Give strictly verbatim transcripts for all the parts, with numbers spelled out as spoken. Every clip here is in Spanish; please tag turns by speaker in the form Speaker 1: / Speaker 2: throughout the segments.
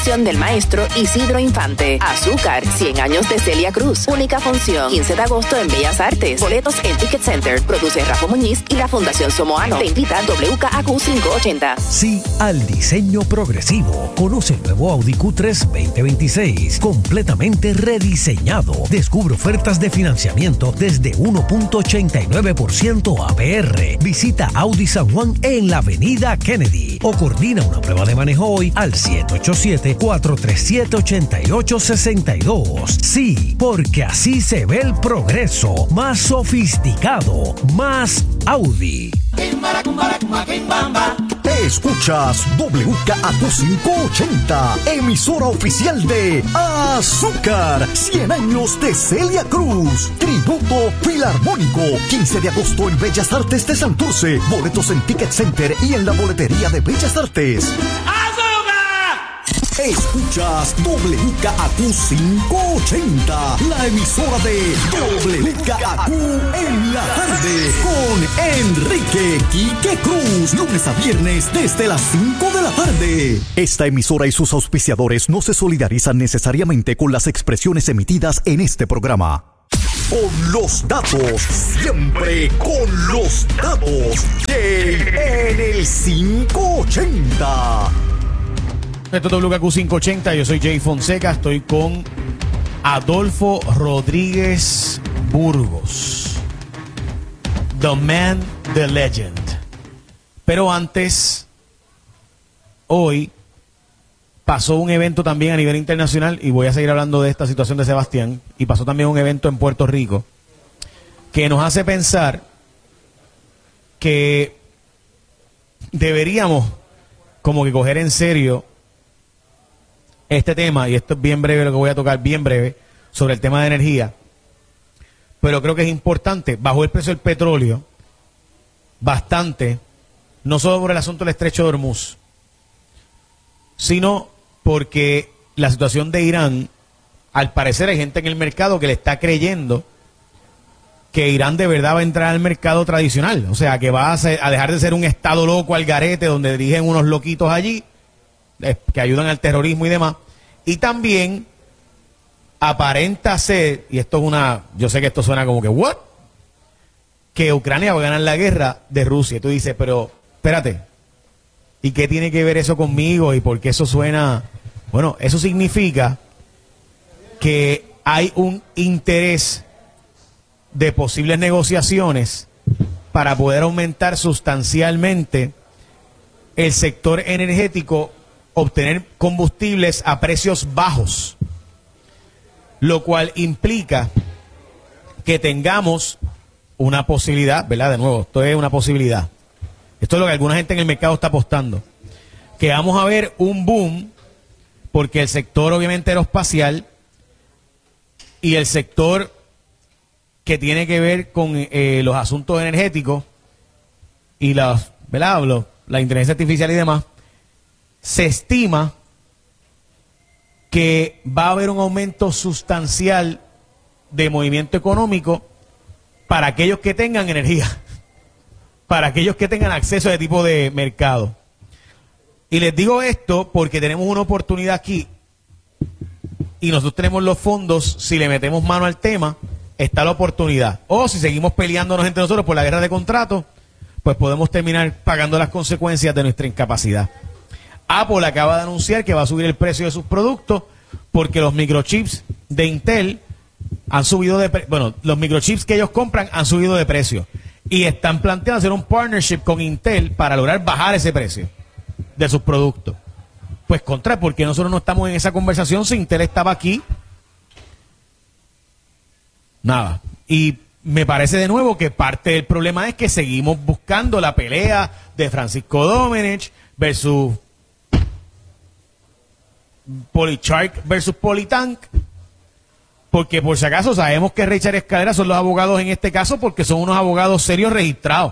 Speaker 1: dirección del maestro Isidro Infante. Azúcar, cien años de Celia Cruz. Única función, quince de agosto en Bellas Artes. Boletos en Ticket Center. Produce Rafa Muñiz y la Fundación Somoano. Te invita W K A Q quinientos ochenta.
Speaker 2: Sí al diseño progresivo. Conoce el nuevo Audi Q tres veinte veintiséis. Completamente rediseñado. Descubre ofertas de financiamiento desde uno punto ochenta y nueve por ciento A P R. Visita Audi San Juan en la avenida Kennedy o coordina una prueba de manejo hoy al siete ocho siete, cuatro tres siete, ocho ocho seis dos. Sí, porque así se ve el progreso. Más sofisticado, más Audi.
Speaker 3: Escuchas W K A Q quinientos ochenta, emisora oficial de Azúcar, cien años de Celia Cruz, tributo filarmónico, quince de agosto en Bellas Artes de Santurce, boletos en Ticket Center y en la boletería de Bellas Artes. Escuchas W K A Q quinientos ochenta, la emisora de W K A Q en la tarde, con Enrique Quique Cruz, lunes a viernes desde las cinco de la tarde. Esta emisora y sus auspiciadores no se solidarizan necesariamente con las expresiones emitidas en este programa. Con los datos, siempre con los datos, de en el quinientos ochenta.
Speaker 4: Esto es W K A Q quinientos ochenta, yo soy Jay Fonseca, estoy con Adolfo Rodríguez Burgos, The Man, The Legend. Pero antes, hoy pasó un evento también a nivel internacional, y voy a seguir hablando de esta situación de Sebastián, y pasó también un evento en Puerto Rico, que nos hace pensar que deberíamos como que coger en serio este tema, y esto es bien breve lo que voy a tocar, bien breve, sobre el tema de energía, pero creo que es importante. Bajó el precio del petróleo bastante, no solo por el asunto del estrecho de Hormuz, sino porque la situación de Irán, al parecer hay gente en el mercado que le está creyendo que Irán de verdad va a entrar al mercado tradicional, o sea, que va a, ser, a dejar de ser un estado loco al garete donde dirigen unos loquitos allí que ayudan al terrorismo y demás. Y también aparenta ser, y esto es una, yo sé que esto suena como que ¿what? Que Ucrania va a ganar la guerra de Rusia. Y tú dices, pero espérate, ¿y qué tiene que ver eso conmigo? ¿Y por qué eso suena? Bueno, eso significa que hay un interés de posibles negociaciones para poder aumentar sustancialmente el sector energético, obtener combustibles a precios bajos, lo cual implica que tengamos una posibilidad, ¿verdad? De nuevo, esto es una posibilidad. Esto es lo que alguna gente en el mercado está apostando, que vamos a ver un boom, porque el sector obviamente aeroespacial y el sector que tiene que ver con eh, los asuntos energéticos y las, ¿verdad? Los, la inteligencia artificial y demás, se estima que va a haber un aumento sustancial de movimiento económico para aquellos que tengan energía, para aquellos que tengan acceso a ese tipo de mercado. Y les digo esto porque tenemos una oportunidad aquí y nosotros tenemos los fondos. Si le metemos mano al tema, está la oportunidad. O si seguimos peleándonos entre nosotros por la guerra de contratos, pues podemos terminar pagando las consecuencias de nuestra incapacidad. Apple acaba de anunciar que va a subir el precio de sus productos porque los microchips de Intel han subido de precio. Bueno, los microchips que ellos compran han subido de precio y están planteando hacer un partnership con Intel para lograr bajar ese precio de sus productos. Pues contra, porque nosotros no estamos en esa conversación si Intel estaba aquí. Nada. Y me parece de nuevo que parte del problema es que seguimos buscando la pelea de Francisco Domenech versus Polichark versus Politank, porque por si acaso sabemos que Richard Escalera son los abogados en este caso, porque son unos abogados serios registrados.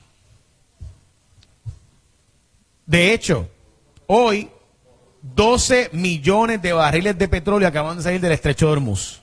Speaker 4: De hecho, hoy doce millones de barriles de petróleo acaban de salir del estrecho de Hormuz.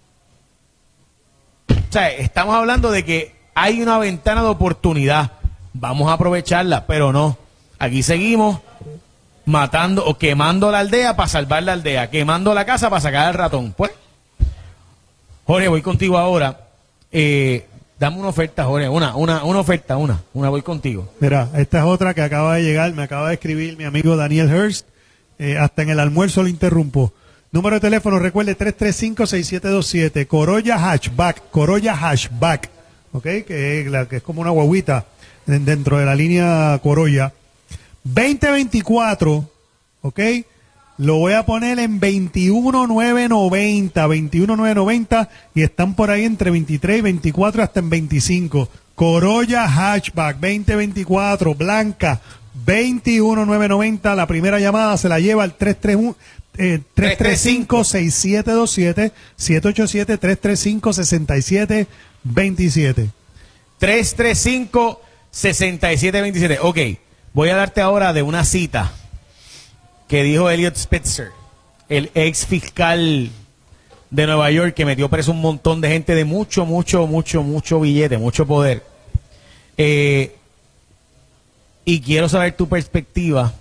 Speaker 4: O sea, estamos hablando de que hay una ventana de oportunidad, vamos a aprovecharla, pero no, aquí seguimos matando o quemando la aldea para salvar la aldea, quemando la casa para sacar al ratón. Pues, Jorge, voy contigo ahora. Eh, dame una oferta, Jorge, una, una, una oferta, una, una, voy contigo.
Speaker 5: Mira, esta es otra que acaba de llegar, me acaba de escribir mi amigo Daniel Hurst, eh, hasta en el almuerzo lo interrumpo. Número de teléfono, recuerde, tres tres cinco, seis siete dos siete, Corolla Hatchback, Corolla Hatchback, ¿ok? Que es, la, que es como una guaguita dentro de la línea Corolla. veinte veinticuatro, ¿ok? Lo voy a poner en veintiuno mil novecientos noventa, veintiuno mil novecientos noventa, y están por ahí entre veintitrés y veinticuatro hasta en veinticinco. Corolla Hatchback veinte veinticuatro, blanca, veintiuno mil novecientos noventa. La primera llamada se la lleva al tres tres uno, eh, tres tres cinco, seis siete dos siete, siete ocho siete, tres tres cinco, seis siete dos siete.
Speaker 4: tres tres cinco, seis siete dos siete. Ok, voy a darte ahora de una cita que dijo Elliot Spitzer, el ex fiscal de Nueva York que metió preso un montón de gente de mucho, mucho, mucho, mucho billete, mucho poder. Eh, y quiero saber tu perspectiva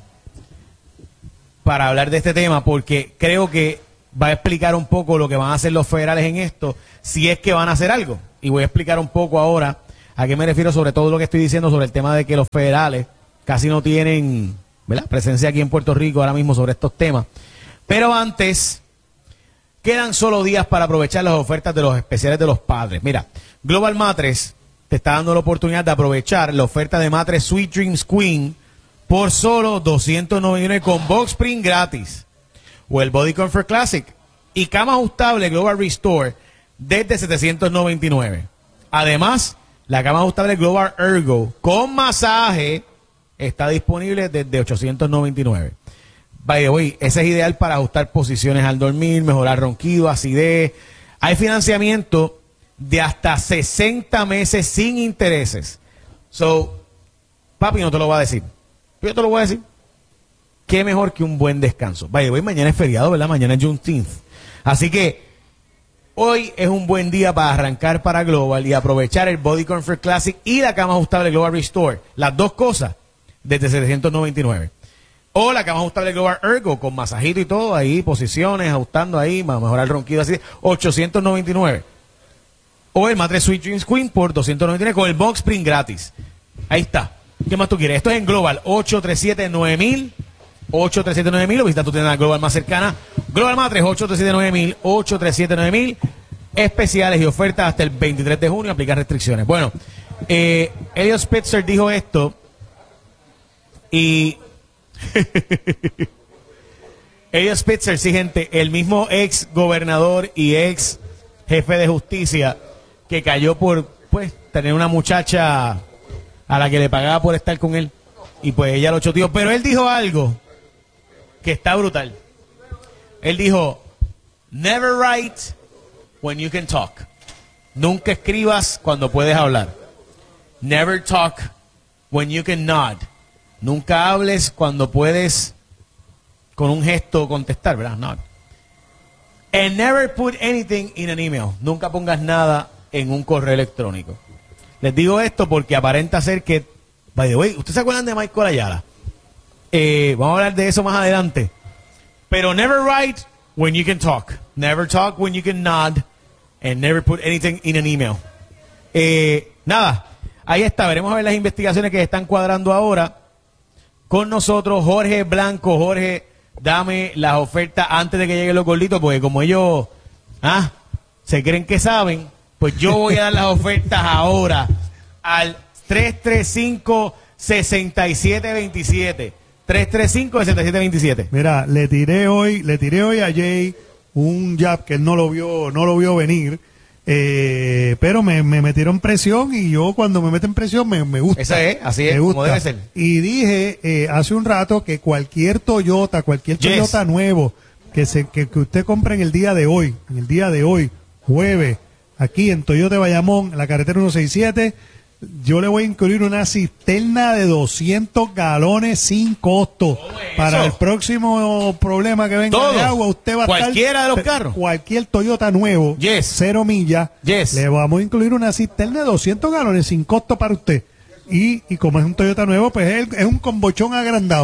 Speaker 4: para hablar de este tema, porque creo que va a explicar un poco lo que van a hacer los federales en esto, si es que van a hacer algo. Y voy a explicar un poco ahora a qué me refiero, sobre todo lo que estoy diciendo sobre el tema de que los federales casi no tienen, ¿verdad?, presencia aquí en Puerto Rico ahora mismo sobre estos temas. Pero antes, quedan solo días para aprovechar las ofertas de los especiales de los padres. Mira, Global Mattress te está dando la oportunidad de aprovechar la oferta de Mattress Sweet Dreams Queen por solo doscientos noventa y nueve con Box Spring gratis, o el Body Comfort Classic y cama ajustable Global Restore desde setecientos noventa y nueve. Además, la cama ajustable Global Ergo con masaje está disponible desde ochocientos noventa y nueve. By the way, ese es ideal para ajustar posiciones al dormir, mejorar ronquido, acidez. Hay financiamiento de hasta sesenta meses sin intereses. So, papi no te lo va a decir. Yo te lo voy a decir. Qué mejor que un buen descanso. By the way, mañana es feriado, ¿verdad? Mañana es Juneteenth. Así que hoy es un buen día para arrancar para Global y aprovechar el Body Comfort Classic y la cama ajustable Global Restore. Las dos cosas desde setecientos noventa y nueve. O la cama ajustable Global Ergo con masajito y todo ahí, posiciones, ajustando ahí, para mejorar el ronquido así, ochocientos noventa y nueve. O el Mattress Sweet Dreams Queen por doscientos noventa y nueve con el Box Spring gratis. Ahí está. ¿Qué más tú quieres? Esto es en Global, ocho tres siete nueve mil, ocho tres siete nueve mil, o visita tu tienda Global más cercana. Global Mattress, ocho tres siete nueve mil, ocho tres siete nueve mil. Especiales y ofertas hasta el veintitrés de junio, aplicar restricciones. Bueno, eh, Elliot Spitzer dijo esto y... Elliot Spitzer, sí, gente, el mismo ex gobernador y ex jefe de justicia que cayó por, pues, tener una muchacha a la que le pagaba por estar con él, y pues ella lo choteó. Pero él dijo algo que está brutal. Él dijo: never write when you can talk. Nunca escribas cuando puedes hablar. Never talk when you can nod. Nunca hables cuando puedes con un gesto contestar, ¿verdad? Nod. And never put anything in an email. Nunca pongas nada en un correo electrónico. Les digo esto porque aparenta ser que, by the way, ¿ustedes se acuerdan de Michael Ayala? Eh, vamos a hablar de eso más adelante. Pero never write when you can talk. Never talk when you can nod. And never put anything in an email. Eh, nada, ahí está. Veremos a ver las investigaciones que se están cuadrando ahora. Con nosotros, Jorge Blanco. Jorge, dame las ofertas antes de que lleguen los gorditos, porque como ellos ah, se creen que saben, pues yo voy a dar las ofertas ahora al tres tres cinco, seis siete dos siete. tres tres cinco, seis siete dos siete.
Speaker 5: Mira, le tiré hoy, le tiré hoy a Jay un jab que él no lo vio, no lo vio venir. Eh, pero me, me metieron presión, y yo cuando me meten presión me, me gusta.
Speaker 4: Esa es, así es,
Speaker 5: me gusta.
Speaker 4: como debe ser.
Speaker 5: Y dije eh, hace un rato que cualquier Toyota, cualquier
Speaker 4: Yes.
Speaker 5: Toyota nuevo que, se, que, que usted compre en el día de hoy, en el día de hoy, jueves, aquí en Toyota de Bayamón, en la carretera ciento sesenta y siete, yo le voy a incluir una cisterna de doscientos galones sin costo. Para el próximo problema que venga
Speaker 4: Todo.
Speaker 5: de agua, usted va a
Speaker 4: Cualquiera
Speaker 5: estar,
Speaker 4: de los carros.
Speaker 5: cualquier Toyota nuevo,
Speaker 4: Yes.
Speaker 5: cero millas,
Speaker 4: Yes.
Speaker 5: le vamos a incluir una cisterna de doscientos galones sin costo para usted. Y, y como es un Toyota nuevo, pues es, es un combochón agrandado.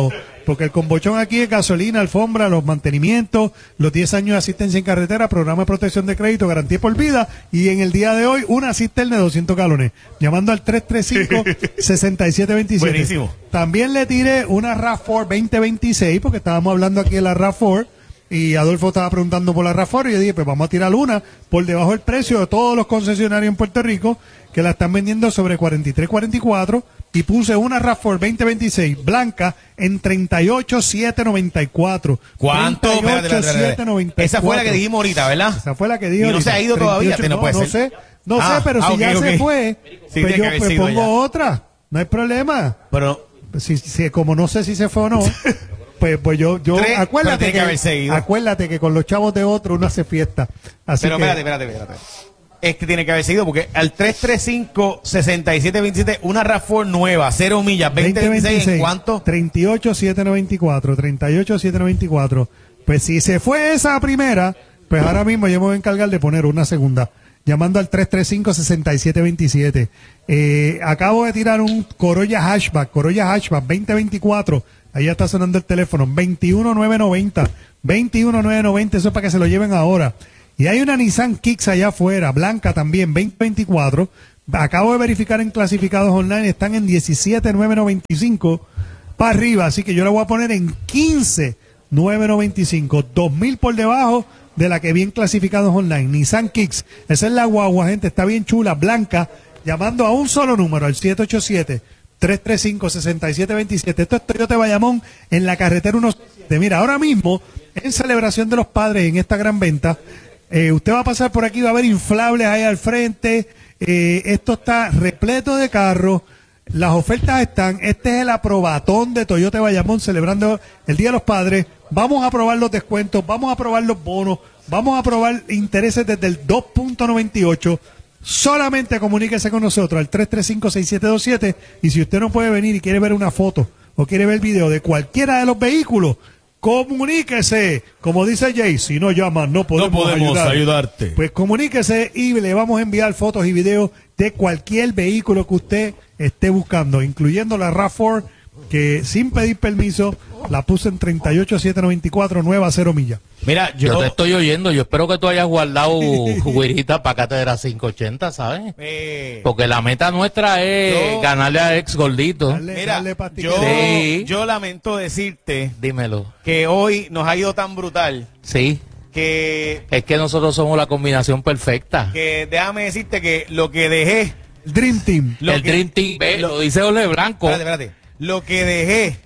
Speaker 5: porque el combochón aquí es gasolina, alfombra, los mantenimientos, los diez años de asistencia en carretera, programa de protección de crédito, garantía por vida, y en el día de hoy una cisterna de doscientos galones, llamando al tres tres cinco, seis siete dos siete.
Speaker 4: Buenísimo.
Speaker 5: También le tiré una RAV cuatro veinte veintiséis, porque estábamos hablando aquí de la RAV cuatro, y Adolfo estaba preguntando por la RAV cuatro, y yo dije, pues vamos a tirar una por debajo del precio de todos los concesionarios en Puerto Rico, que la están vendiendo sobre cuarenta y tres, cuarenta y cuatro, y puse una RAV cuatro veinte veintiséis blanca en treinta y ocho mil setecientos noventa y cuatro.
Speaker 4: ¿Cuánto? Espérate, espérate, espérate. Esa fue la que dijimos ahorita, ¿verdad?
Speaker 5: Esa fue la que dije
Speaker 4: ¿Y no
Speaker 5: ahorita.
Speaker 4: se ha ido todavía?
Speaker 5: treinta y ocho,
Speaker 4: No puede
Speaker 5: no, no
Speaker 4: ser.
Speaker 5: sé, no
Speaker 4: Ah,
Speaker 5: sé, pero
Speaker 4: ah,
Speaker 5: si
Speaker 4: ok,
Speaker 5: ya
Speaker 4: ok.
Speaker 5: se fue,
Speaker 4: Sí,
Speaker 5: pues
Speaker 4: tiene
Speaker 5: yo
Speaker 4: que haber
Speaker 5: pues
Speaker 4: sido
Speaker 5: pongo
Speaker 4: ya.
Speaker 5: otra, no hay problema.
Speaker 4: Pero
Speaker 5: Si, si, como no sé si se fue o no, pues, pues yo, yo,
Speaker 4: Tres,
Speaker 5: acuérdate
Speaker 4: pero tiene que
Speaker 5: que,
Speaker 4: haber seguido.
Speaker 5: acuérdate que con los chavos de otro uno hace fiesta. Así
Speaker 4: Pero
Speaker 5: que,
Speaker 4: espérate, espérate, espérate. Es que tiene que haber seguido porque al tres tres cinco, seis siete dos siete, una RAV cuatro nueva, cero millas, veinte veintiséis, ¿en cuánto?
Speaker 5: treinta y ocho mil setecientos noventa y cuatro, treinta y ocho mil setecientos noventa y cuatro. Pues si se fue esa primera, pues ahora mismo yo me voy a encargar de poner una segunda, llamando al tres tres cinco, seis siete dos siete. Eh, acabo de tirar un Corolla Hatchback, Corolla Hatchback veinte veinticuatro. Ahí ya está sonando el teléfono, veintiuno mil novecientos noventa, veintiuno mil novecientos noventa, eso es para que se lo lleven ahora. Y hay una Nissan Kicks allá afuera, blanca también, veinte veinticuatro. Acabo de verificar en clasificados online, están en diecisiete mil novecientos noventa y cinco para arriba, así que yo la voy a poner en quince mil novecientos noventa y cinco, dos mil por debajo de la que vi en clasificados online. Nissan Kicks, esa es la guagua, gente, está bien chula, blanca, llamando a un solo número, al siete ocho siete, tres tres cinco, seis siete dos siete. Esto es Toyota Bayamón en la carretera uno siete. Mira, ahora mismo, en celebración de los padres en esta gran venta, eh, usted va a pasar por aquí, va a ver inflables ahí al frente, eh, esto está repleto de carros, las ofertas están, este es el aprobatón de Toyota Bayamón celebrando el Día de los Padres. Vamos a probar los descuentos, vamos a probar los bonos, vamos a probar intereses desde el dos punto noventa y ocho. Solamente comuníquese con nosotros al tres tres cinco, seis siete dos siete, y si usted no puede venir y quiere ver una foto o quiere ver video de cualquiera de los vehículos, comuníquese. Como dice Jay, si no llamas no podemos,
Speaker 4: No podemos
Speaker 5: ayudar.
Speaker 4: ayudarte.
Speaker 5: Pues comuníquese y le vamos a enviar fotos y videos de cualquier vehículo que usted esté buscando, incluyendo la RAV cuatro, que sin pedir permiso la puse en treinta y ocho mil setecientos noventa y cuatro, nueva, cero millas.
Speaker 4: Mira,
Speaker 6: Yo
Speaker 4: yo,
Speaker 6: te estoy oyendo, yo espero que tú hayas guardado güirita para cátedra quinientos ochenta, ¿sabes?
Speaker 4: eh,
Speaker 6: Porque la meta nuestra es
Speaker 4: Yo-
Speaker 6: ganarle a ex gordito.
Speaker 5: Dale,
Speaker 4: mira,
Speaker 5: dale
Speaker 4: yo,
Speaker 5: pastiquero.
Speaker 6: Sí.
Speaker 4: yo lamento decirte
Speaker 6: Dímelo.
Speaker 4: que hoy nos ha ido tan brutal
Speaker 6: Sí,
Speaker 4: que,
Speaker 6: es que nosotros somos la combinación perfecta.
Speaker 4: que déjame decirte que lo que dejé,
Speaker 5: Dream Team.
Speaker 4: lo
Speaker 6: El
Speaker 4: que-
Speaker 6: Dream Team, ve,
Speaker 4: lo-
Speaker 6: lo dice Ole Blanco.
Speaker 4: espérate, espérate, lo que dejé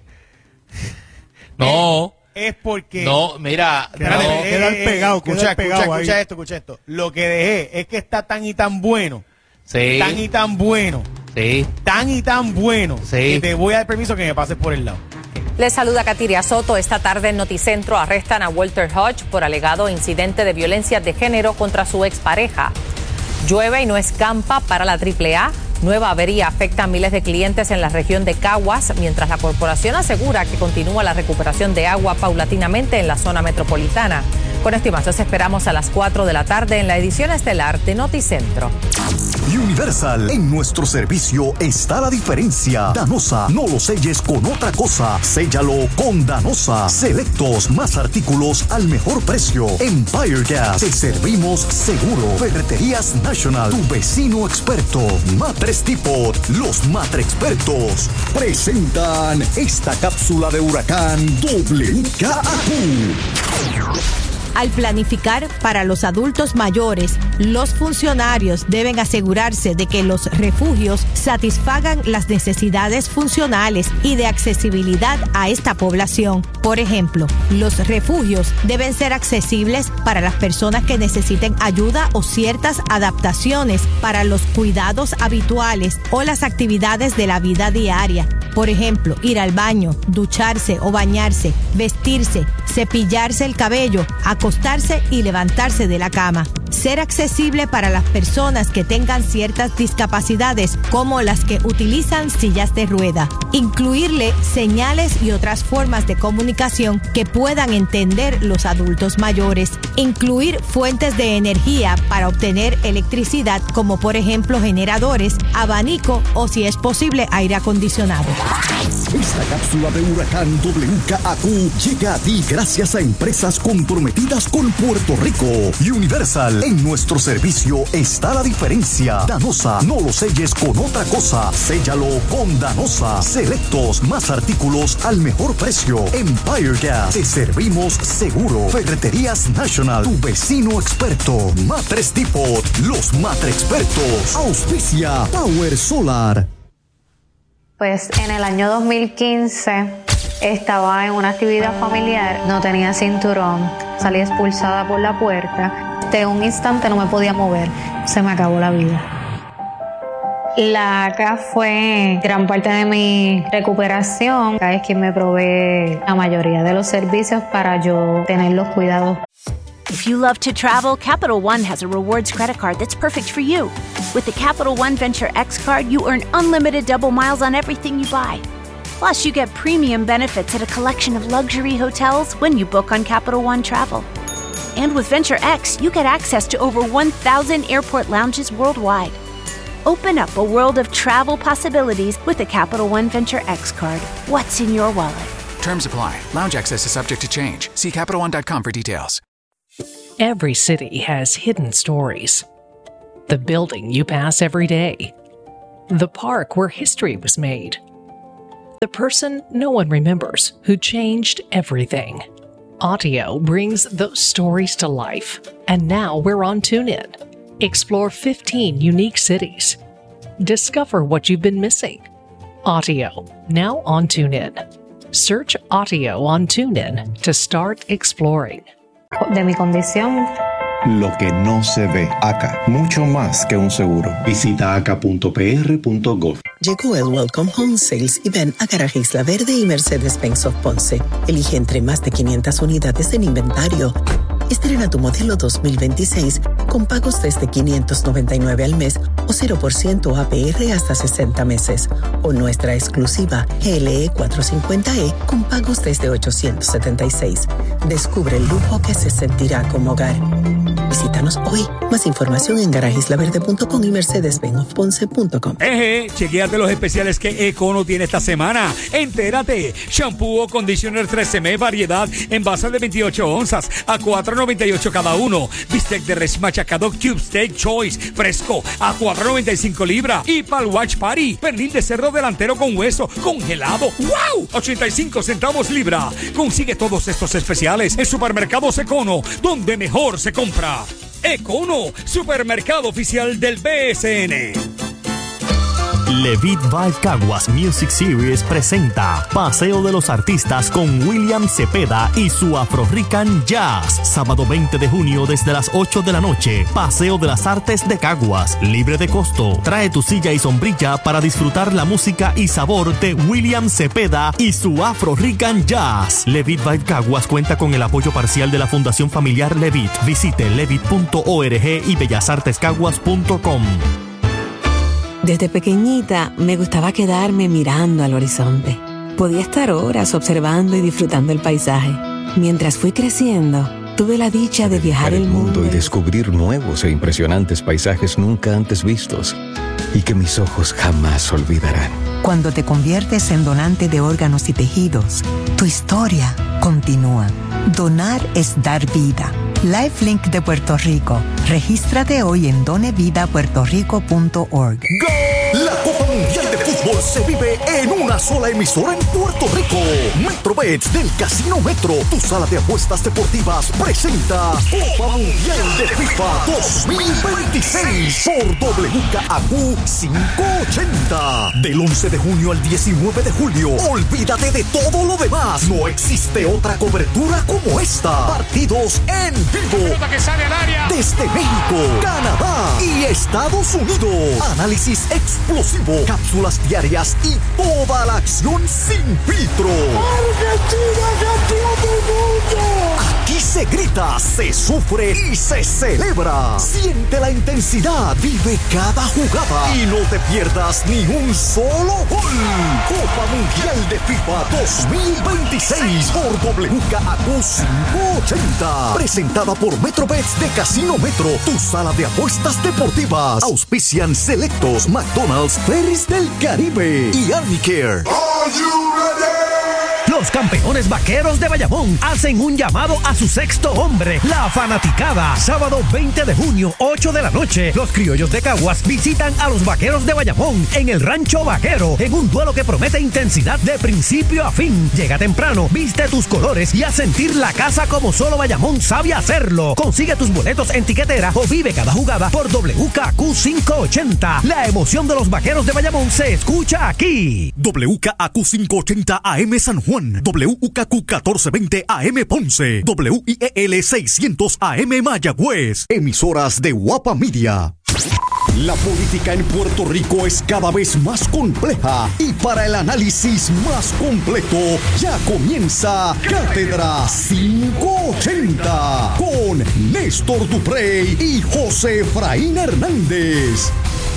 Speaker 6: No,
Speaker 4: es porque
Speaker 6: no, mira,
Speaker 5: Queda-
Speaker 6: no,
Speaker 5: queda el pegado, queda
Speaker 4: escucha,
Speaker 5: el pegado
Speaker 4: escucha,
Speaker 5: ahí.
Speaker 4: escucha esto, escucha esto. Lo que dejé es que está tan y tan bueno,
Speaker 6: sí,
Speaker 4: tan y tan bueno,
Speaker 6: sí.
Speaker 4: tan y tan bueno,
Speaker 6: Sí.
Speaker 4: que te voy a dar permiso que me pases por el lado.
Speaker 7: Les saluda Katiria Soto. Esta tarde en Noticentro arrestan a Walter Hodge por alegado incidente de violencia de género contra su expareja. Llueve y no escampa para la triple A. Nueva avería afecta a miles de clientes en la región de Caguas, mientras la corporación asegura que continúa la recuperación de agua paulatinamente en la zona metropolitana. Con esto y más, los esperamos a las cuatro de la tarde en la edición estelar de Noticentro.
Speaker 3: Universal, en nuestro servicio está la diferencia. Danosa, no lo selles con otra cosa. Séllalo con Danosa. Selectos, más artículos al mejor precio. Empire Gas, te servimos seguro. Ferreterías National, tu vecino experto. Matres Depot, los matre expertos. Presentan esta cápsula de huracán W K A Q.
Speaker 8: Al planificar para los adultos mayores, los funcionarios deben asegurarse de que los refugios satisfagan las necesidades funcionales y de accesibilidad a esta población. Por ejemplo, los refugios deben ser accesibles para las personas que necesiten ayuda o ciertas adaptaciones para los cuidados habituales o las actividades de la vida diaria. Por ejemplo, ir al baño, ducharse o bañarse, vestirse, cepillarse el cabello, acostarse y levantarse de la cama. ser accesible para las personas que tengan ciertas discapacidades, como las que utilizan sillas de rueda, incluirle señales y otras formas de comunicación que puedan entender los adultos mayores, incluir fuentes de energía para obtener electricidad, como por ejemplo generadores, abanico o, si es posible, aire acondicionado.
Speaker 3: Esta cápsula de huracán W K A Q llega a ti gracias a empresas comprometidas con Puerto Rico. Universal, en nuestro servicio está la diferencia. Danosa, no lo selles con otra cosa, séllalo con Danosa. Selectos, más artículos al mejor precio. Empire Gas, te servimos seguro. Ferreterías National, tu vecino experto. Matres Depot, los matre expertos. Auspicia Power Solar.
Speaker 9: Pues en el año dos mil quince estaba en una actividad familiar, no tenía cinturón, salí expulsada por la puerta. De un instante no me podía mover, se me acabó la vida. La A C A fue gran parte de mi recuperación. A C A es quien me provee la mayoría de los servicios para yo tener los cuidados.
Speaker 10: If you love to travel, Capital One has a rewards credit card that's perfect for you. With the Capital One Venture X card, you earn unlimited double miles on everything you buy. Plus, you get premium benefits at a collection of luxury hotels when you book on Capital One Travel. And with Venture X, you get access to over one thousand airport lounges worldwide. Open up a world of travel possibilities with the Capital One Venture X card. What's in your wallet?
Speaker 11: Terms apply. Lounge access is subject to change. See Capital One dot com for details.
Speaker 12: Every city has hidden stories. The building you pass every day. The park where history was made. The person no one remembers who changed everything. Audio brings those stories to life. And now we're on TuneIn. Explore fifteen unique cities. Discover what you've been missing. Audio, now on TuneIn. Search Audio on TuneIn to start exploring.
Speaker 9: De mi condición.
Speaker 13: Lo que no se ve. A C A, mucho más que un seguro. Visita A C A punto P R punto gov.
Speaker 14: Llegó el Welcome Home Sales y ven a Garaje Isla Verde y Mercedes-Benz of Ponce. Elige entre más de quinientas unidades en inventario. Estrena tu modelo dos mil veintiséis con pagos desde quinientos noventa y nueve al mes o cero por ciento A P R hasta sesenta meses. O nuestra exclusiva G L E cuatrocientos cincuenta E con pagos desde ochocientos setenta y seis. Descubre el lujo que se sentirá como hogar. Visítanos hoy. Más información en garaje isla verde punto com y mercedes benz of ponce punto com.
Speaker 15: Eje, chequéate los especiales que Econo tiene esta semana. Entérate. Shampoo o conditioner tres M variedad en base de veintiocho onzas a cuatro noventa y ocho cada uno. Bistec de res machacado Cube Steak Choice fresco a cuatro noventa y cinco libras. Y para el Watch Party, pernil de cerdo delantero con hueso congelado. ¡Wow! ochenta y cinco centavos libra. Consigue todos estos especiales en Supermercados Econo, donde mejor se compra. Econo, supermercado oficial del B S N.
Speaker 16: Levitt Vibe Caguas Music Series presenta Paseo de los Artistas con William Cepeda y su Afro Rican Jazz. Sábado veinte de junio desde las ocho de la noche. Paseo de las Artes de Caguas, libre de costo. Trae tu silla y sombrilla para disfrutar la música y sabor de William Cepeda y su Afro Rican Jazz. Levitt Vibe Caguas cuenta con el apoyo parcial de la Fundación Familiar Levitt. Visite levitt punto org y bellas artes caguas punto com.
Speaker 17: Desde pequeñita me gustaba quedarme mirando al horizonte. Podía estar horas observando y disfrutando el paisaje. Mientras fui creciendo, tuve la dicha de viajar el mundo
Speaker 18: y descubrir nuevos e impresionantes paisajes nunca antes vistos y que mis ojos jamás olvidarán.
Speaker 19: Cuando te conviertes en donante de órganos y tejidos, tu historia continúa. Donar es dar vida. LifeLink de Puerto Rico. Regístrate hoy en done vida puerto rico punto org.
Speaker 3: La Copa Mundial de Fútbol se vive en una sola emisora en Puerto Rico. Metrobets del Casino Metro, tu sala de apuestas deportivas, presenta Copa Mundial de FIFA dos mil veintiséis por W K A Q quinientos ochenta. Del once de junio al diecinueve de julio. Olvídate de todo lo demás. No existe otra cobertura como esta. Partidos en vivo.
Speaker 15: Que sale al área.
Speaker 3: Desde México, Canadá y Estados Unidos. Análisis explosivo, cápsulas diarias y toda la acción sin filtro.
Speaker 20: ¡Argentina campeón del mundo!
Speaker 3: Aquí Se grita, se sufre y se celebra. Siente la intensidad, vive cada jugada y no te pierdas ni un solo gol. Copa Mundial de FIFA dos mil veintiséis por W K A Q quinientos ochenta. Presentada por Metrobets de Casino Metro, tu sala de apuestas deportivas. Auspician Selectos, McDonald's, Ferris del Caribe y Armicare.
Speaker 2: Los campeones vaqueros de Bayamón hacen un llamado a su sexto hombre, la fanaticada. Sábado veinte de junio, ocho de la noche, los criollos de Caguas visitan a los vaqueros de Bayamón en el Rancho Vaquero, en un duelo que promete intensidad de principio a fin. Llega temprano, viste tus colores y haz sentir la casa como solo Bayamón sabe hacerlo. Consigue tus boletos en tiquetera o vive cada jugada por W K A Q quinientos ochenta. La emoción de los vaqueros de Bayamón se escucha aquí.
Speaker 3: W K A Q quinientos ochenta A M San Juan, W K Q catorce veinte A M Ponce, W I E L seiscientos A M Mayagüez. Emisoras de Guapa Media. La política en Puerto Rico es cada vez más compleja y para el análisis más completo ya comienza Cátedra quinientos ochenta con Néstor Duprey y José Efraín Hernández.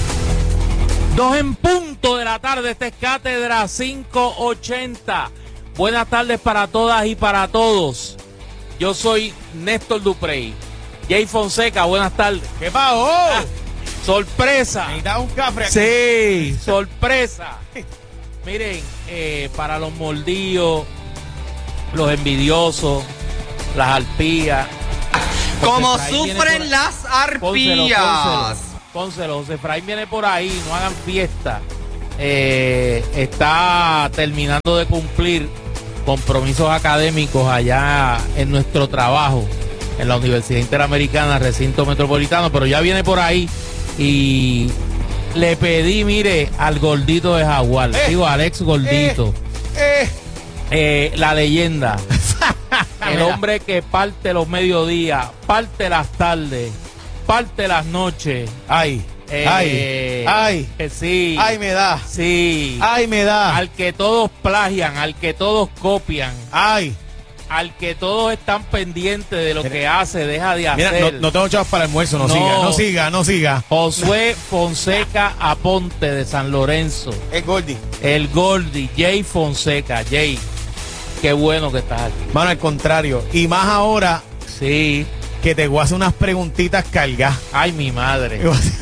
Speaker 6: Dos en punto de la tarde, esta es Cátedra quinientos ochenta. Buenas tardes para todas y para todos. Yo soy Néstor Duprey. Jay Fonseca, buenas tardes.
Speaker 4: ¿Qué pasó?
Speaker 6: Ah, sorpresa.
Speaker 4: Necesitaba un café aquí.
Speaker 6: Sí, sorpresa. Miren, eh, para los mordidos, los envidiosos, las arpías.
Speaker 20: Como sufren las arpías.
Speaker 6: Pónselo, José Efraín viene por ahí, no hagan fiesta. Eh, está terminando de cumplir compromisos académicos allá en nuestro trabajo en la Universidad Interamericana, recinto metropolitano, pero ya viene por ahí y le pedí, mire, al gordito de Jaguar, eh, digo, al ex gordito, eh, eh. Eh, la leyenda, el hombre que parte los mediodías, parte las tardes, parte las noches.
Speaker 4: Ay, eh, ay, ay,
Speaker 6: eh, sí,
Speaker 4: ay me da,
Speaker 6: sí,
Speaker 4: ay me da,
Speaker 6: al que todos plagian, al que todos copian,
Speaker 4: ay,
Speaker 6: al que todos están pendientes de lo mira, que hace, deja de hacer.
Speaker 4: Mira, no, no tengo chavos para el almuerzo, no, no siga, no siga, no siga.
Speaker 6: Josué Fonseca Aponte de San Lorenzo.
Speaker 4: El Gordy.
Speaker 6: El Gordy, Jay Fonseca, Jay. Qué bueno que estás aquí.
Speaker 4: Mano, al contrario, y más ahora,
Speaker 6: sí,
Speaker 4: que te voy a hacer unas preguntitas cargas.
Speaker 6: Ay, mi madre.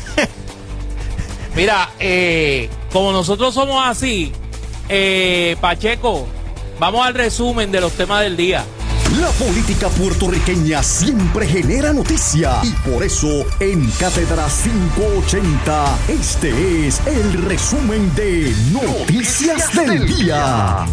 Speaker 6: Mira, eh, como nosotros somos así, eh, Pacheco, vamos al resumen de los temas del día.
Speaker 3: La política puertorriqueña siempre genera noticia y por eso en Cátedra quinientos ochenta este es el resumen de Noticias del Día.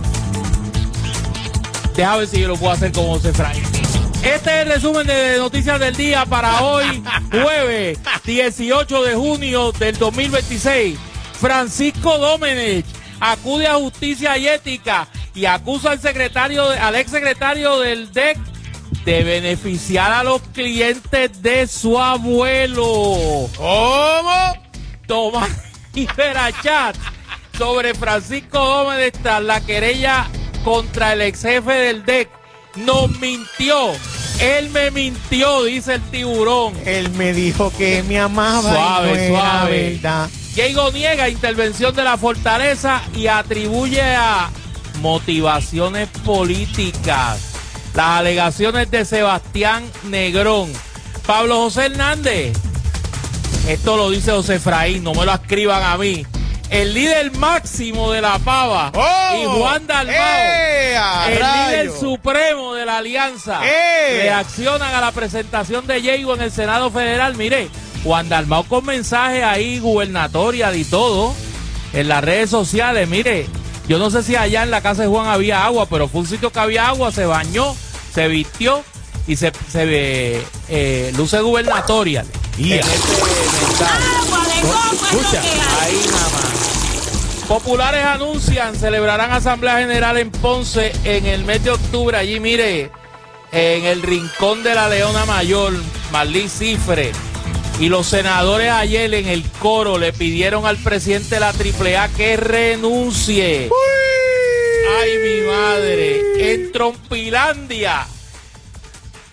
Speaker 6: Deja ver si yo lo puedo hacer como José Efraín. Este es el resumen de Noticias del Día para hoy, jueves dieciocho de junio del dos mil veintiséis. Francisco Domenech acude a Justicia y Ética y acusa al secretario, al ex secretario del D E C de beneficiar a los clientes de su abuelo.
Speaker 4: ¿Cómo?
Speaker 6: Tomás Iberachat sobre Francisco Domenech tras la querella contra el ex jefe del D E C. Nos mintió. Él me mintió, dice el tiburón.
Speaker 4: Él me dijo que me amaba.
Speaker 6: Suave,
Speaker 4: y no
Speaker 6: suave.
Speaker 4: Era verdad.
Speaker 6: Diego niega intervención de la fortaleza y atribuye a motivaciones políticas las alegaciones de Sebastián Negrón. Pablo José Hernández, esto lo dice José Efraín, no me lo escriban a mí. El líder máximo de la Pava oh, y Juan Dalmau, eh, el rayo. líder supremo de la alianza, eh. reaccionan a la presentación de Diego en el Senado Federal. Mire, Juan Dalmau con mensajes ahí gubernatorial y todo en las redes sociales. Mire, yo no sé si allá en la casa de Juan había agua, pero fue un sitio que había agua, se bañó, se vistió y se, se ve eh, luce gubernatorial. Yeah. En este mensaje.
Speaker 20: Agua de coco,
Speaker 6: escucha, ahí nada más. Populares anuncian, celebrarán Asamblea General en Ponce en el mes de octubre. Allí, mire, en el rincón de la Leona Mayor, Marlí Cifre. Y los senadores ayer en el coro le pidieron al presidente de la Triple A que renuncie. ¡Uy! ¡Ay, mi madre! En Trompilandia,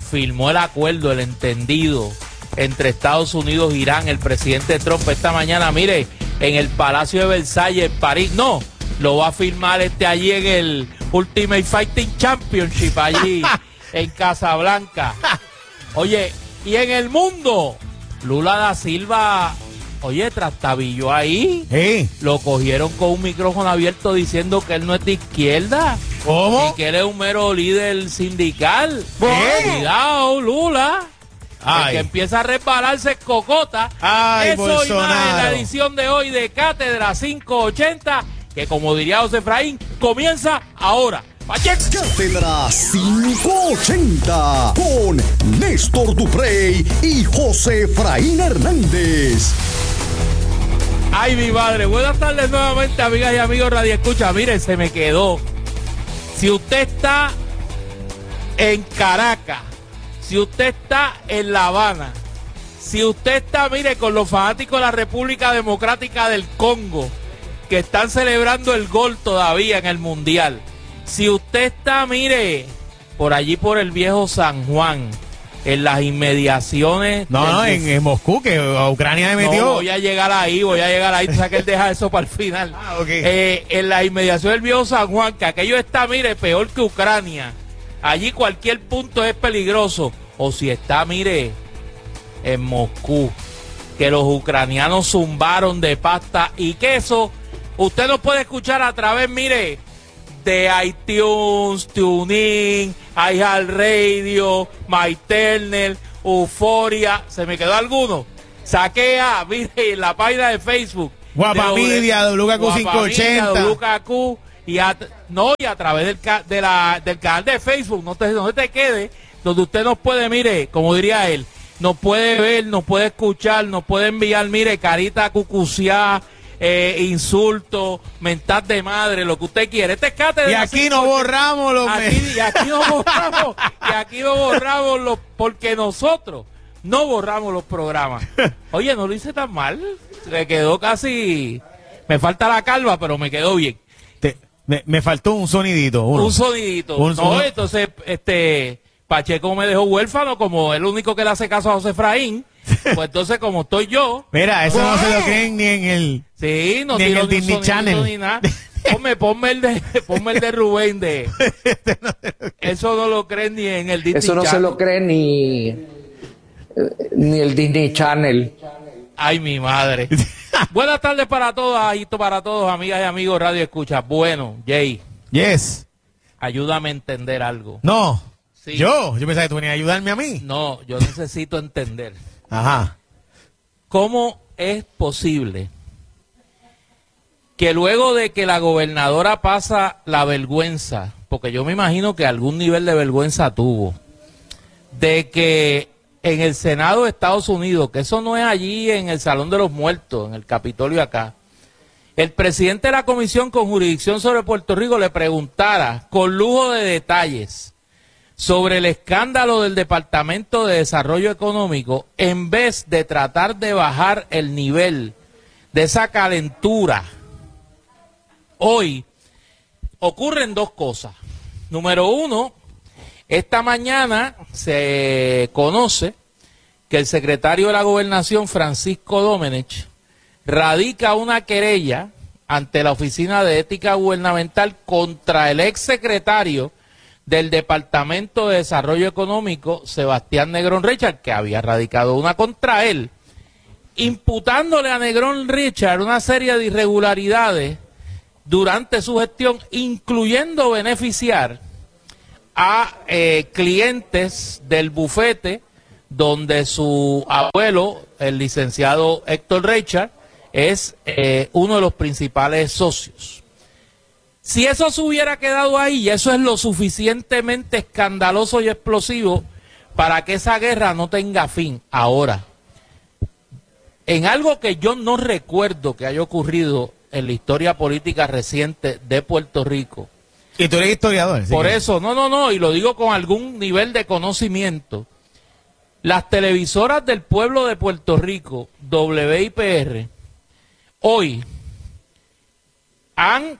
Speaker 6: firmó el acuerdo, el entendido entre Estados Unidos e Irán, el presidente Trump esta mañana, mire, en el Palacio de Versalles, en París, no, lo va a firmar este allí en el Ultimate Fighting Championship, allí en Casablanca. Oye, y en el mundo, Lula da Silva, oye, trastabilló ahí.
Speaker 4: Sí.
Speaker 6: Lo cogieron con un micrófono abierto diciendo que él no es de izquierda.
Speaker 4: ¿Cómo?
Speaker 6: Y que él es un mero líder sindical.
Speaker 4: ¿Qué?
Speaker 6: Cuidado, Lula.
Speaker 4: Ay.
Speaker 6: El que empieza a resbalarse es cocota.
Speaker 4: Ay,
Speaker 6: Eso y más en la
Speaker 4: Bolsonaro.
Speaker 6: edición de hoy de Cátedra quinientos ochenta, que como diría José Efraín, comienza ahora. Pacheco.
Speaker 3: Cátedra quinientos ochenta con Néstor Duprey y José Efraín Hernández.
Speaker 6: Ay, mi madre. Buenas tardes nuevamente, amigas y amigos Radio Escucha. Miren, se me quedó. Si usted está en Caracas, si usted está en La Habana, si usted está, mire, con los fanáticos de la República Democrática del Congo, que están celebrando el gol todavía en el Mundial, si usted está, mire, por allí por el viejo San Juan, en las inmediaciones...
Speaker 4: No, no, en, en Moscú, que a Ucrania me metió.
Speaker 6: No, voy a llegar ahí, voy a llegar ahí, tú sabes que él deja eso para el final.
Speaker 4: Ah, ok.
Speaker 6: Eh, en la inmediación del viejo San Juan, que aquello está, mire, peor que Ucrania. Allí cualquier punto es peligroso. O si está, mire, en Moscú, que los ucranianos zumbaron de pasta y queso. Usted nos puede escuchar a través, mire, de iTunes, TuneIn, iHeartRadio, MyTerner, Euforia. ¿Se me quedó alguno? Saquea, mire, en la página de Facebook.
Speaker 4: Guapamidia, W K Q quinientos ochenta.
Speaker 6: W K Q, y a, no, y a través del, ca, de la, del canal de Facebook, no te, no te quede, donde usted nos puede, mire, como diría él, nos puede ver, nos puede escuchar, nos puede enviar, mire, carita cucuciá, eh, insultos, mentar de madre, lo que usted quiere. Este es Cátedra.
Speaker 4: Y aquí no borramos los
Speaker 6: aquí, y aquí no borramos, y aquí no borramos los, porque nosotros no borramos los programas. Oye, no lo hice tan mal, me quedó casi, me falta la calva, pero me quedó bien.
Speaker 4: Te, me, me faltó un sonidito. Uno.
Speaker 6: Un sonidito.
Speaker 4: Un,
Speaker 6: no,
Speaker 4: uno.
Speaker 6: entonces, este, Pacheco me dejó huérfano, como el único que le hace caso a José Efraín. Pues entonces, como estoy yo.
Speaker 4: Mira, eso no se lo creen ni en el.
Speaker 6: Sí, no
Speaker 4: ni en
Speaker 6: tiro
Speaker 4: el
Speaker 6: ni un
Speaker 4: Disney
Speaker 6: sonidito
Speaker 4: Channel.
Speaker 6: ni nada. Ponme, ponme el de, ponme el de Rubén de. Eso no lo creen ni en el Disney
Speaker 21: Eso no
Speaker 6: Channel.
Speaker 21: se lo cree ni, ni el Disney Channel.
Speaker 6: Ay, mi madre. Buenas tardes para todas y para todos, amigas y amigos Radio Escucha. Bueno, Jay.
Speaker 4: Yes.
Speaker 6: Ayúdame a entender algo.
Speaker 4: No.
Speaker 6: Sí.
Speaker 4: Yo, yo pensaba que tú venías a ayudarme a mí.
Speaker 6: No, yo necesito entender.
Speaker 4: Ajá.
Speaker 6: ¿Cómo es posible que luego de que la gobernadora pasa la vergüenza, porque yo me imagino que algún nivel de vergüenza tuvo, de que en el Senado de Estados Unidos, que eso no es allí en el Salón de los Muertos, en el Capitolio acá, el presidente de la Comisión con Jurisdicción sobre Puerto Rico le preguntara con lujo de detalles sobre el escándalo del Departamento de Desarrollo Económico, en vez de tratar de bajar el nivel de esa calentura? Hoy ocurren dos cosas. Número uno, esta mañana se conoce que el secretario de la Gobernación, Francisco Domenech, radica una querella ante la Oficina de Ética Gubernamental contra el exsecretario del Departamento de Desarrollo Económico, Sebastián Negrón Richard, que había radicado una contra él, imputándole a Negrón Richard una serie de irregularidades durante su gestión, incluyendo beneficiar a eh, clientes del bufete donde su abuelo, el licenciado Héctor Richard, es eh, uno de los principales socios. Si eso se hubiera quedado ahí, eso es lo suficientemente escandaloso y explosivo para que esa guerra no tenga fin. Ahora, en algo que yo no recuerdo que haya ocurrido en la historia política reciente de Puerto Rico.
Speaker 4: Y tú eres historiador. ¿Sí?
Speaker 6: Por
Speaker 4: que...
Speaker 6: eso, no, no, no, y lo digo con algún nivel de conocimiento. Las televisoras del pueblo de Puerto Rico, W I P R, hoy han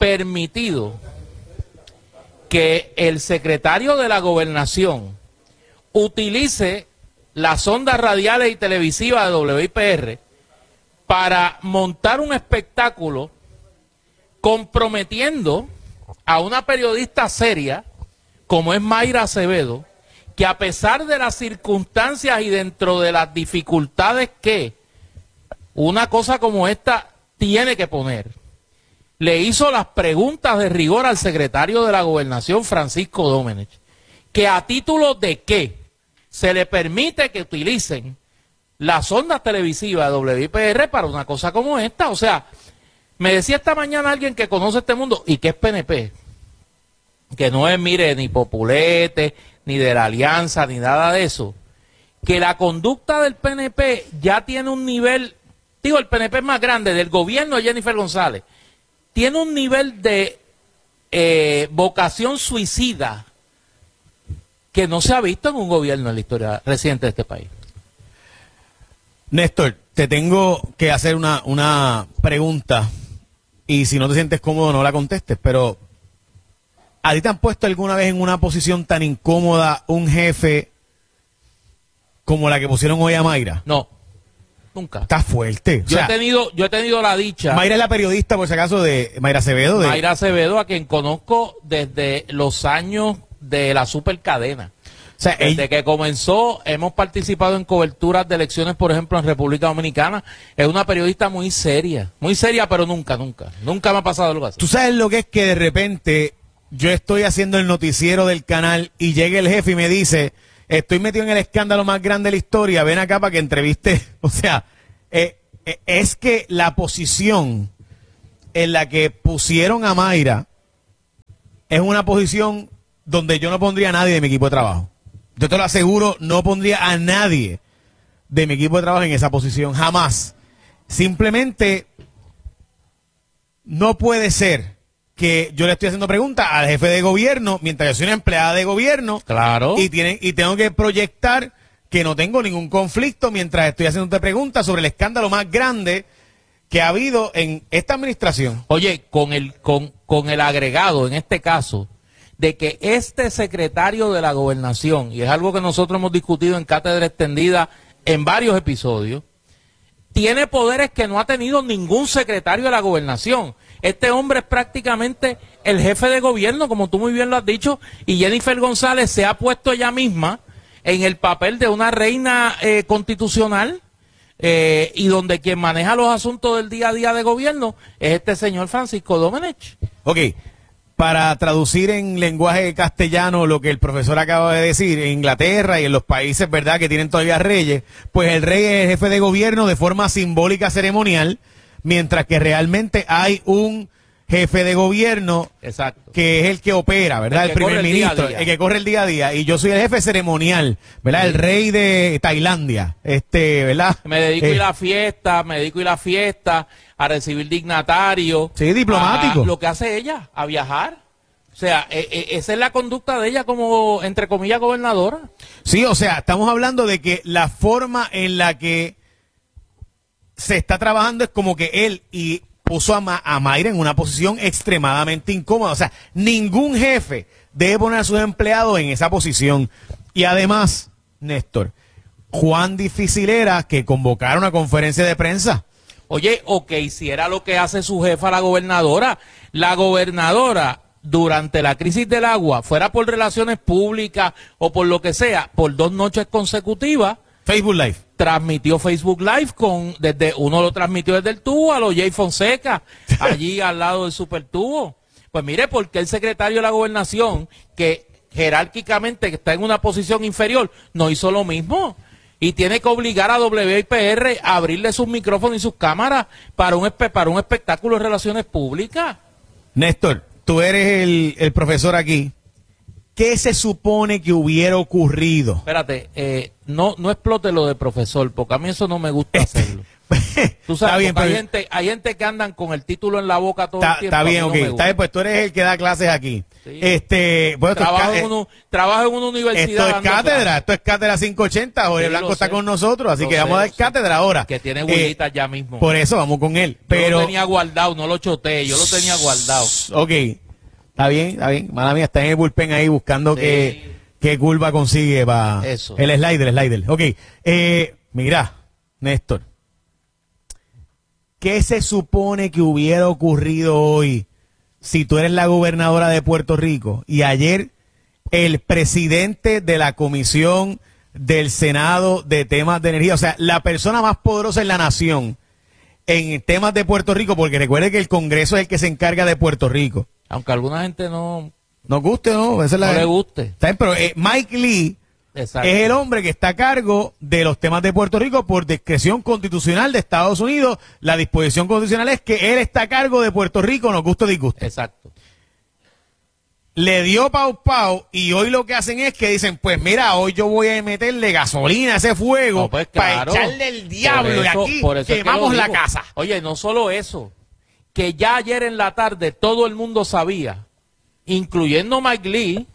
Speaker 6: permitido que el secretario de la Gobernación utilice las ondas radiales y televisivas de W I P R para montar un espectáculo comprometiendo a una periodista seria como es Mayra Acevedo, que a pesar de las circunstancias y dentro de las dificultades que una cosa como esta tiene que poner, le hizo las preguntas de rigor al secretario de la Gobernación, Francisco Domenech, que a título de qué se le permite que utilicen las ondas televisivas de W I P R para una cosa como esta. O sea, me decía esta mañana alguien que conoce este mundo y que es P N P, que no es, mire, ni populete, ni de la alianza, ni nada de eso, que la conducta del P N P ya tiene un nivel, digo, el P N P es más grande, del gobierno de Jennifer González, tiene un nivel de eh, vocación suicida que no se ha visto en un gobierno en la historia reciente de este país.
Speaker 4: Néstor, te tengo que hacer una, una pregunta y si no te sientes cómodo no la contestes, pero ¿a ti te han puesto alguna vez en una posición tan incómoda un jefe como la que pusieron hoy a Mayra?
Speaker 6: No, nunca.
Speaker 4: Está fuerte.
Speaker 6: Yo,
Speaker 4: o sea,
Speaker 6: he tenido, yo he tenido la dicha.
Speaker 4: Mayra es la periodista, por si acaso, de Mayra Acevedo. De...
Speaker 6: Mayra Acevedo, a quien conozco desde los años de la supercadena. O sea, desde ella... que comenzó, hemos participado en coberturas de elecciones, por ejemplo, en República Dominicana. Es una periodista muy seria, muy seria, pero nunca, nunca, nunca me ha pasado algo así.
Speaker 4: ¿Tú sabes lo que es que de repente yo estoy haciendo el noticiero del canal y llega el jefe y me dice, estoy metido en el escándalo más grande de la historia, ven acá para que entreviste? O sea, eh, eh, es que la posición en la que pusieron a Mayra es una posición donde yo no pondría a nadie de mi equipo de trabajo. Yo te lo aseguro, no pondría a nadie de mi equipo de trabajo en esa posición, jamás. Simplemente no puede ser que yo le estoy haciendo preguntas al jefe de gobierno mientras yo soy una empleada de gobierno.
Speaker 6: Claro.
Speaker 4: Y, tienen, y tengo que proyectar que no tengo ningún conflicto mientras estoy haciéndote preguntas sobre el escándalo más grande que ha habido en esta administración.
Speaker 6: Oye, con el, con, con el agregado, en este caso, de que este secretario de la Gobernación, y es algo que nosotros hemos discutido en Cátedra Extendida en varios episodios, tiene poderes que no ha tenido ningún secretario de la Gobernación. Este hombre es prácticamente el jefe de gobierno, como tú muy bien lo has dicho, y Jennifer González se ha puesto ella misma en el papel de una reina eh, constitucional, eh, y donde quien maneja los asuntos del día a día de gobierno es este señor Francisco Domenech.
Speaker 4: Ok. Para traducir en lenguaje castellano lo que el profesor acaba de decir, en Inglaterra y en los países, ¿verdad?, que tienen todavía reyes, pues el rey es el jefe de gobierno de forma simbólica ceremonial, mientras que realmente hay un jefe de gobierno. Exacto. Que es el que opera, ¿verdad? El, el primer ministro, el, el que corre el día a día. Y yo soy el jefe ceremonial, ¿verdad? Sí. El rey de Tailandia, este, ¿verdad?
Speaker 6: Me dedico
Speaker 4: eh,
Speaker 6: a ir a la fiesta, me dedico a ir a la fiesta, a recibir dignatarios.
Speaker 4: Sí, diplomático.
Speaker 6: A lo que hace ella, a viajar. O sea, eh, eh, esa es la conducta de ella como, entre comillas, gobernadora.
Speaker 4: Sí, o sea, estamos hablando de que la forma en la que se está trabajando es como que él y puso a, Ma a Mayra en una posición extremadamente incómoda. O sea, ningún jefe debe poner a sus empleados en esa posición. Y además, Néstor, cuán difícil era que convocara una conferencia de prensa.
Speaker 6: Oye, o que hiciera lo que hace su jefa, la gobernadora. La gobernadora, durante la crisis del agua, fuera por relaciones públicas o por lo que sea, por dos noches consecutivas,
Speaker 4: Facebook Live.
Speaker 6: Transmitió Facebook Live con, desde, uno lo transmitió desde el tubo a los Jay Fonseca, allí al lado del supertubo. Pues mire, porque el secretario de la Gobernación, que jerárquicamente está en una posición inferior, no hizo lo mismo. Y tiene que obligar a W I P R a abrirle sus micrófonos y sus cámaras para un, para un espectáculo de relaciones públicas.
Speaker 4: Néstor, tú eres el, el profesor aquí. ¿Qué se supone que hubiera ocurrido?
Speaker 6: Espérate, eh, no, no explote lo de profesor, porque a mí eso no me gusta este, hacerlo. Tú sabes, bien, pero... hay, gente, hay gente que andan con el título en la boca todo
Speaker 4: ta,
Speaker 6: el tiempo.
Speaker 4: Está bien,
Speaker 6: no
Speaker 4: ok. Está bien, pues tú eres el que da clases aquí.
Speaker 6: Sí.
Speaker 4: Este, bueno,
Speaker 6: trabajo, en uno, trabajo en una universidad.
Speaker 4: Esto es cátedra, clases. Esto es cátedra quinientos ochenta. Jorge sí, Blanco está sé. con nosotros, así lo que sé, vamos a dar cátedra ahora.
Speaker 6: Que tiene huellitas eh, ya mismo.
Speaker 4: Por eso vamos con él. Pero...
Speaker 6: Yo lo tenía guardado, no lo choteé, yo lo tenía guardado.
Speaker 4: Ok. Está bien, está bien. Mala mía, está en el bullpen ahí buscando sí. que, qué curva consigue para el slider, el slider. Ok, eh, mira, Néstor, ¿qué se supone que hubiera ocurrido hoy si tú eres la gobernadora de Puerto Rico y ayer el presidente de la Comisión del Senado de Temas de Energía, o sea, la persona más poderosa en la nación en temas de Puerto Rico, porque recuerde que el Congreso es el que se encarga de Puerto Rico.
Speaker 6: Aunque a alguna gente no...
Speaker 4: Nos guste, ¿no? Esa es la,
Speaker 6: no le guste.
Speaker 4: Pero eh, Mike Lee Exacto. es el hombre que está a cargo de los temas de Puerto Rico por discreción constitucional de Estados Unidos. La disposición constitucional es que él está a cargo de Puerto Rico, nos guste o disguste.
Speaker 6: Exacto.
Speaker 4: Le dio pau pau y hoy lo que hacen es que dicen, pues mira, hoy yo voy a meterle gasolina a ese fuego no, pues, claro. para echarle el diablo y aquí quemamos que la casa.
Speaker 6: Oye, no solo eso, que ya ayer en la tarde todo el mundo sabía, incluyendo Mike Lee,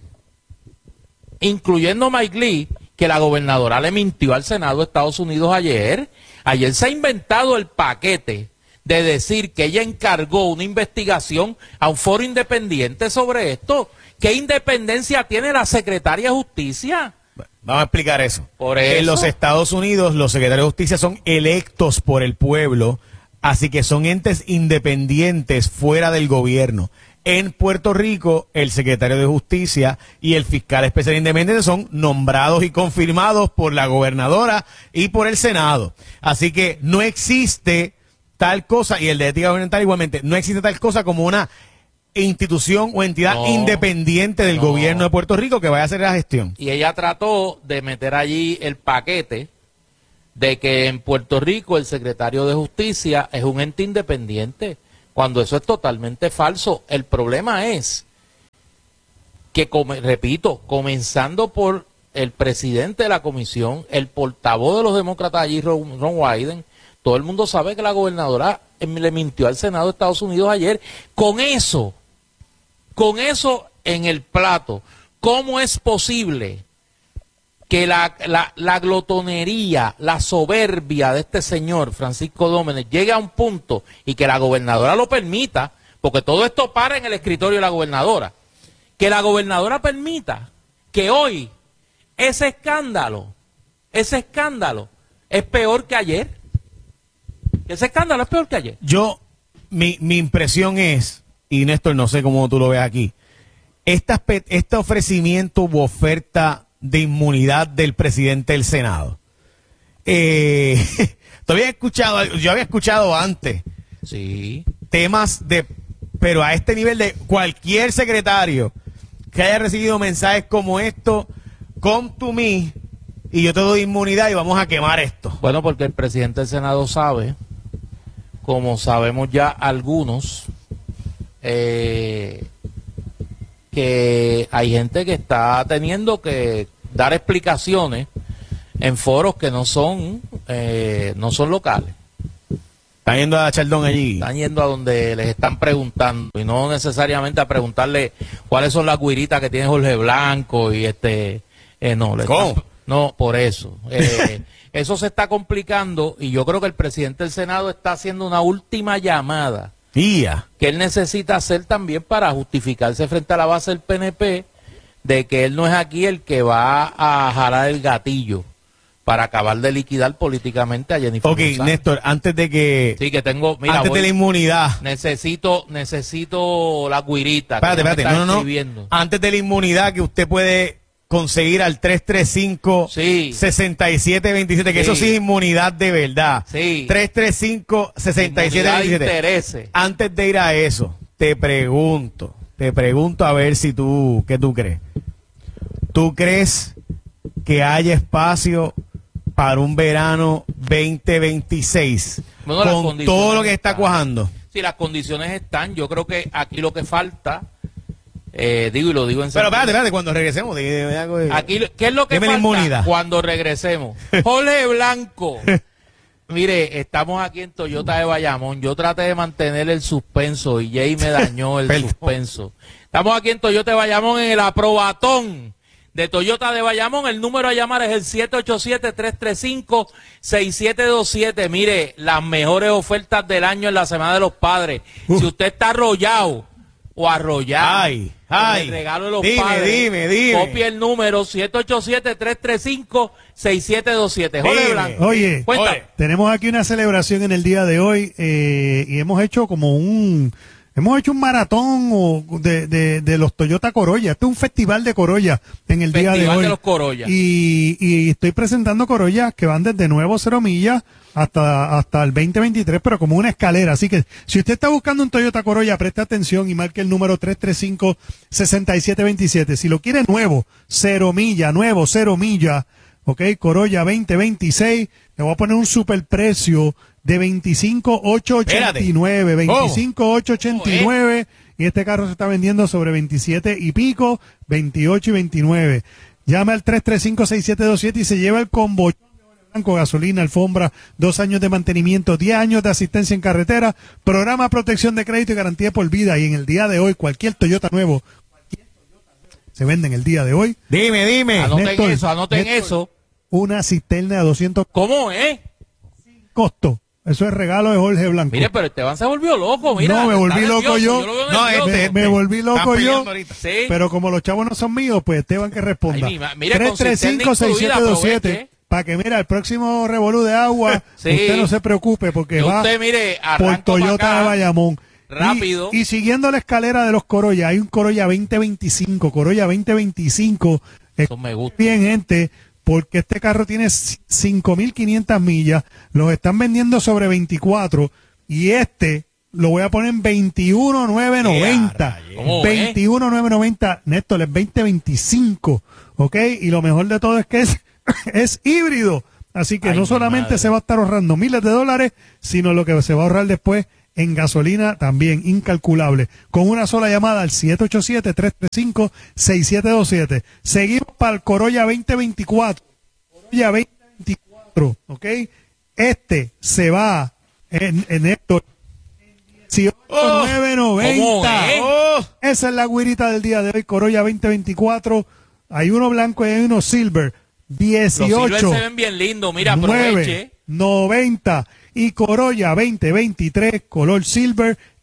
Speaker 6: incluyendo Mike Lee, que la gobernadora le mintió al Senado de Estados Unidos ayer. Ayer se ha inventado el paquete de decir que ella encargó una investigación a un foro independiente sobre esto. ¿Qué independencia tiene la secretaria de Justicia?
Speaker 4: Vamos a explicar eso.
Speaker 6: Por eso.
Speaker 4: En los Estados Unidos, los secretarios de Justicia son electos por el pueblo, así que son entes independientes fuera del gobierno. En Puerto Rico, el secretario de Justicia y el fiscal especial independiente son nombrados y confirmados por la gobernadora y por el Senado. Así que no existe tal cosa, y el de ética gubernamental igualmente, no existe tal cosa como una institución o entidad no, independiente del no. gobierno de Puerto Rico que vaya a hacer la gestión.
Speaker 6: Y ella trató de meter allí el paquete de que en Puerto Rico el secretario de Justicia es un ente independiente, cuando eso es totalmente falso. El problema es que, come, repito, comenzando por el presidente de la comisión, el portavoz de los demócratas allí, Ron, Ron Wyden, todo el mundo sabe que la gobernadora le mintió al Senado de Estados Unidos ayer. Con eso, con eso en el plato, ¿cómo es posible que la, la, la glotonería, la soberbia de este señor, Francisco Dómenes, llegue a un punto y que la gobernadora lo permita? Porque todo esto para en el escritorio de la gobernadora. Que la gobernadora permita que hoy ese escándalo, ese escándalo es peor que ayer. Ese escándalo es peor que ayer.
Speaker 4: Yo, mi, mi impresión es, y Néstor, no sé cómo tú lo ves aquí, esta, este ofrecimiento u oferta de inmunidad del presidente del Senado. Eh, todavía he escuchado, yo había escuchado antes
Speaker 6: sí.
Speaker 4: temas de, pero a este nivel de cualquier secretario que haya recibido mensajes como esto, come to me, y yo te doy inmunidad y vamos a quemar esto.
Speaker 6: Bueno, porque el presidente del Senado sabe, como sabemos ya algunos, eh, que hay gente que está teniendo que dar explicaciones en foros que no son eh, no son locales.
Speaker 4: Están yendo a Chaldón allí.
Speaker 6: Están yendo a donde les están preguntando y no necesariamente a preguntarle cuáles son las guiritas que tiene Jorge Blanco y este eh, no, le
Speaker 4: ¿Cómo?
Speaker 6: Están, no, por eso. Eh, eso se está complicando y yo creo que el presidente del Senado está haciendo una última llamada
Speaker 4: yeah.
Speaker 6: que él necesita hacer también para justificarse frente a la base del P N P de que él no es aquí el que va a jalar el gatillo para acabar de liquidar políticamente a Jennifer
Speaker 4: Ok,
Speaker 6: González.
Speaker 4: Néstor, antes de que...
Speaker 6: Sí, que tengo... Mira,
Speaker 4: antes
Speaker 6: voy,
Speaker 4: de la inmunidad.
Speaker 6: Necesito, necesito la guirita.
Speaker 4: Espérate, espérate, no, no, no. Antes de la inmunidad que usted puede conseguir al tres tres cinco,
Speaker 6: sí.
Speaker 4: seis siete dos siete, que sí. eso sí es inmunidad de verdad.
Speaker 6: Sí.
Speaker 4: tres tres cinco, seis siete dos siete. Antes de ir a eso, te pregunto, te pregunto a ver si tú, ¿qué tú crees? ¿Tú crees que haya espacio para un verano veinte veintiséis bueno, con todo lo que está
Speaker 6: están.
Speaker 4: cuajando?
Speaker 6: Sí, las condiciones están. Yo creo que aquí lo que falta, eh, digo y lo digo en
Speaker 4: serio. Pero
Speaker 6: sentido.
Speaker 4: espérate, espérate, cuando regresemos. De, de, de, de,
Speaker 6: aquí, ¿qué es lo que falta?
Speaker 4: Inmunidad.
Speaker 6: Cuando regresemos. Jorge Blanco. Mire, estamos aquí en Toyota de Bayamón. Yo traté de mantener el suspenso y Jay me dañó el suspenso. Estamos aquí en Toyota de Bayamón en el aprobatón de Toyota de Bayamón. El número a llamar es el siete ocho siete, tres tres cinco, seis siete dos siete. Mire, las mejores ofertas del año en la Semana de los Padres. Uh. Si usted está arrollado o arrollar.
Speaker 4: Ay, ay.
Speaker 6: El regalo de los
Speaker 4: dime,
Speaker 6: padres.
Speaker 4: Dime, dime,
Speaker 6: Copia el número siete ocho siete, tres tres cinco, seis siete dos siete. Jorge Blanco.
Speaker 5: Oye,
Speaker 6: Cuéntame.
Speaker 5: tenemos aquí una celebración en el día de hoy eh, y hemos hecho como un... Hemos hecho un maratón o de, de, de los Toyota Corolla. Este es un festival de Corolla en el
Speaker 6: Festival
Speaker 5: día de hoy.
Speaker 6: de los Corolla.
Speaker 5: Y, y estoy presentando Corollas que van desde nuevo cero millas hasta, hasta el veinte veintitrés, pero como una escalera. Así que si usted está buscando un Toyota Corolla, preste atención y marque el número tres tres cinco, seis siete dos siete. Si lo quiere nuevo, cero milla, nuevo, cero milla, ok, Corolla veinte veintiséis, le voy a poner un superprecio de veinticinco mil ochocientos ochenta y nueve, veinticinco mil ochocientos ochenta y nueve, y este carro se está vendiendo sobre veintisiete y pico, veintiocho y veintinueve. Llame al tres tres cinco, seis siete dos siete y se lleva el combo blanco, gasolina, alfombra, dos años de mantenimiento, diez años de asistencia en carretera, programa protección de crédito y garantía por vida. Y en el día de hoy, cualquier Toyota nuevo, cualquier Toyota nuevo se vende en el día de hoy.
Speaker 4: Dime, dime.
Speaker 6: Anoten
Speaker 5: Néstor,
Speaker 6: eso, anoten
Speaker 5: Néstor,
Speaker 6: eso.
Speaker 5: Una cisterna de doscientos.
Speaker 6: ¿Cómo es?
Speaker 5: Costo. Eso es regalo de Jorge Blanco.
Speaker 6: Mire, pero Esteban se volvió loco, mira.
Speaker 5: No, me volví
Speaker 6: está
Speaker 5: loco
Speaker 6: nervioso,
Speaker 5: yo.
Speaker 6: lo veo
Speaker 4: No,
Speaker 6: nervioso.
Speaker 4: este,
Speaker 5: me,
Speaker 4: este.
Speaker 5: me volví loco
Speaker 4: Están
Speaker 5: yo.
Speaker 4: peleando ahorita.
Speaker 6: Sí.
Speaker 5: Pero como los chavos no son míos, pues Esteban que responda.
Speaker 6: Ay, mi- mire,
Speaker 5: tres
Speaker 6: con
Speaker 5: tres cinco, seis siete dos siete.
Speaker 6: aproveche.
Speaker 5: Para que, mira, el próximo revolú de agua,
Speaker 6: Sí.
Speaker 5: usted no se preocupe porque
Speaker 6: Que
Speaker 5: va
Speaker 6: usted, mire,
Speaker 5: por
Speaker 6: arranco
Speaker 5: Toyota
Speaker 6: pa' acá,
Speaker 5: de Bayamón.
Speaker 6: rápido.
Speaker 5: Y, y siguiendo la escalera de los Corolla, hay un Corolla veinte veinticinco, Corolla veinte veinticinco.
Speaker 6: Eso me gusta.
Speaker 5: Bien, gente, porque este carro tiene cinco mil quinientas millas, los están vendiendo sobre veinticuatro, y este lo voy a poner en veintiuno mil novecientos noventa.
Speaker 6: ¿Cómo, eh?
Speaker 5: veintiuno mil novecientos noventa, Néstor, es veinte veinticinco, ¿ok? Y lo mejor de todo es que es, es híbrido. Así que
Speaker 6: Ay,
Speaker 5: no
Speaker 6: mi
Speaker 5: solamente
Speaker 6: madre.
Speaker 5: se va a estar ahorrando miles de dólares, sino lo que se va a ahorrar después en gasolina también, incalculable. Con una sola llamada al siete ocho siete, tres tres cinco, seis siete dos siete. Seguimos para el Corolla veinte veinticuatro. Corolla veinte veinticuatro, ¿ok? Este se va en, en esto dieciocho mil novecientos noventa.
Speaker 6: ¿cómo es?
Speaker 5: Oh, esa es la guirita del día de hoy, Corolla veinte veinticuatro. Hay uno blanco y hay uno silver.
Speaker 6: Los
Speaker 5: dieciocho.
Speaker 6: silver se ven bien lindos, mira,
Speaker 5: nueve
Speaker 6: aproveche.
Speaker 5: noventa y Corolla veinte veintitrés color silver